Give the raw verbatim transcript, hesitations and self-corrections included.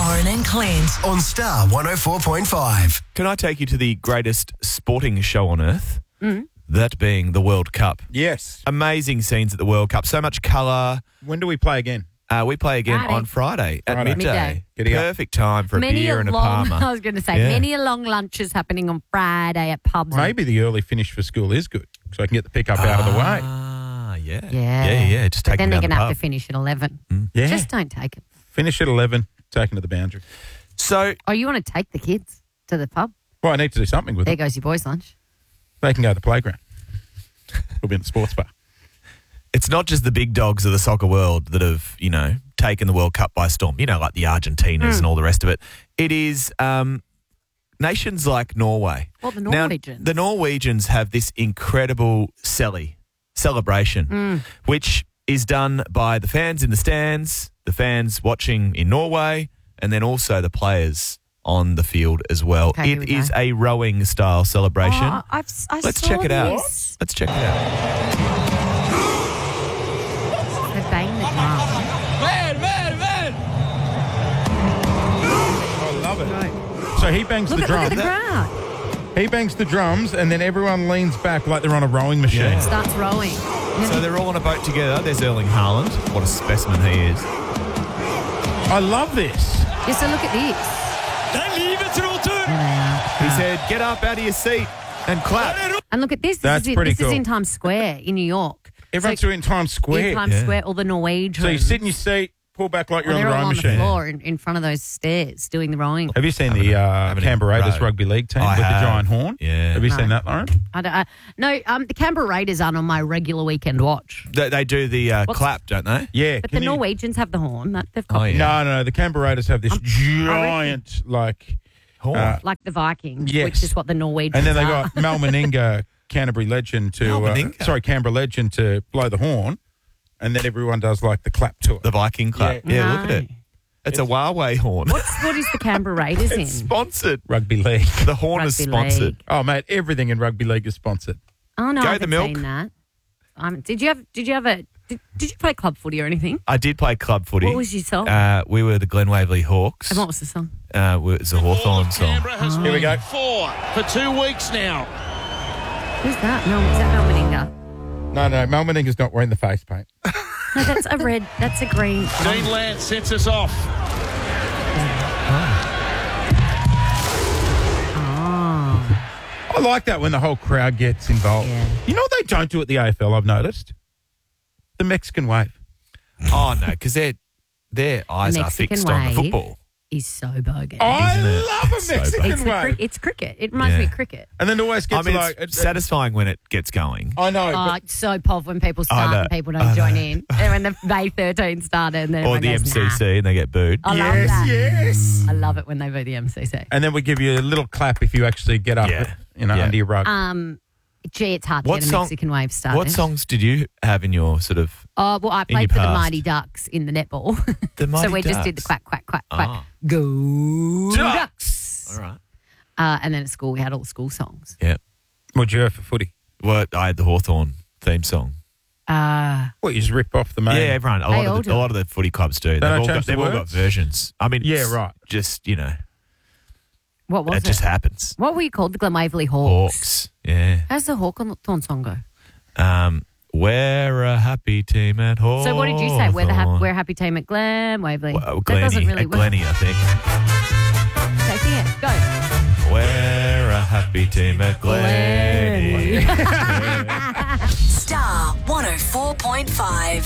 Lauren and Clint on Star one oh four point five. Can I take you to the greatest sporting show on earth? Mm. That being the World Cup. Yes. Amazing scenes at the World Cup. So much colour. When do we play again? Uh, we play again Friday. on Friday at Friday. midday. Midday. Giddy up. Perfect time for a Many beer a and a long, Palmer. I was going to say, Yeah. many a long lunch is happening on Friday at pubs. Maybe the early finish for school is good, so I can get the pickup out of the way. Ah, yeah. Yeah. Yeah, yeah. Just But take then them they're down the going to have to pub. finish at eleven. Yeah. Just don't take it. Finish at eleven, taken to the boundary. So, Oh, you want to take the kids to the pub? Well, I need to do something with There them. goes your boys' lunch. They can go to the playground. We'll be in the sports bar. it's not just the big dogs of the soccer world that have, you know, taken the World Cup by storm, you know, like the Argentinas Mm. and all the rest of it. It is um, nations like Norway. Well, the Now, Norwegians. the Norwegians have this incredible celly celebration, Mm. which is done by the fans in the stands, the fans watching in Norway, and then also the players on the field as well. Okay, here it we is go. a rowing style celebration. Oh, I've, I Let's saw check it out. this. Let's check it out. They bang the drum. I love it. So he bangs Look the at, look drum. at the crowd. He bangs the drums, and then everyone leans back like they're on a rowing machine. Yeah. Starts rowing. So they're all on a boat together. There's Erling Haaland. What a specimen he is. I love this. Yeah, so look at this. There they are. He said, get up out of your seat and clap. And look at this. This, That's is, in, pretty this is cool. in Times Square in New York. Everyone's so, in Times Square. in Times Yeah. Square, all the Norwegians. So you sit in your seat, pull back like you're well, on the they're all rowing on machine. the floor in, in front of those stairs doing the rowing. Have you seen Having the a- uh, having a Canberra Raiders row. rugby league team I with have. the giant horn? Yeah. Have you No. seen that, Lauren? I don't, uh, no, um, the Canberra Raiders aren't on my regular weekend watch. They, they do the uh, What's- clap, don't they? Yeah. But can the you- Norwegians have the horn. That they've Oh, copied. yeah. No, no, no. The Canberra Raiders have this Um, giant, like, Horn. Uh, Like the Vikings, Yes. which is what the Norwegians and then they are. got Mal Meninga, Canterbury legend, to Mal uh, Meninga? sorry, Canberra legend to blow the horn, and then everyone does like the clap to it. the Viking clap. Yeah, No. look at it. It's a Huawei horn. What's, what is the Canberra Raiders in? It's sponsored. Rugby league. The horn is Rugby sponsored. league. Oh, mate, everything in rugby league is sponsored. Oh no, Go I the haven't milk. seen that. Um, did you have? Did you have a? Did, did you play club footy or anything? I did play club footy. What was your song? Uh, we were the Glen Waverley Hawks. and what was the song? Uh, it was a Hawthorn song. Canberra has Here we go. four for two weeks now. Who's that? No, is that Mel Meninga? No, no, Mal Meninga's not wearing the face paint. No, that's a red. That's a green. Dean Lance sets us off. Oh, I like that when the whole crowd gets involved. Yeah. You know what they don't do at the A F L, I've noticed? The Mexican wave. Oh, no, because their, their eyes Mexican are fixed on the wave. football. he's so bogan. I Isn't it? love a So Mexican it's, the wave. cri- it's cricket. It reminds me Yeah. of cricket. And then it always I gets mean, like... it's it- satisfying when it gets going. I know, Oh, but it's so pov when people start know. and people I don't join know. in. And when the May thirteen started and then Or everyone the M goes, C nah. C and they get booed. I love yes, that. yes. I love it when they vote the M C C. And then we give you a little clap if you actually get up, Yeah. you know, Yeah. under your rug. Um, gee, it's hard to What get a song- Mexican wave started. What songs did you have in your sort of Oh, well, I in your played for the past? Mighty Ducks in the netball. The so Mighty we just did the Ducks. quack, quack, quack, quack. Ah. Go Ducks. All right. Uh, and then at school, we had all the school songs. Yeah. What'd you have for footy? Well, I had the Hawthorn theme song. Uh, What, you just rip off the main? Yeah, everyone. A They lot, all of the, do a lot of the footy clubs do. They've, don't all got, change the they've all got words? versions. I mean, Yeah, it's right. Just, you know, what was it it? just happens. What were you called? The Glen Waverley Hawks. Hawks. Yeah. How's the Hawthorn song go? Um, we're a happy team at Hawthorn. So what did you say? We're the ha- we're a happy team at Glen Waverley. Well, that Glennie, doesn't really at work. Glennie, I think. Okay, sing it. Go. We're a happy team at Glennie. Glennie. Star one oh four point five.